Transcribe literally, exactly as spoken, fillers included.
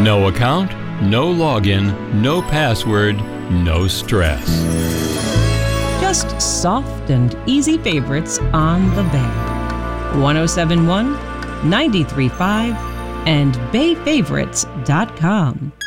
No account, no login, no password, no stress. Just soft and easy favorites on the Bay. one oh seven point one, ninety-three point five, and bay favorites dot com.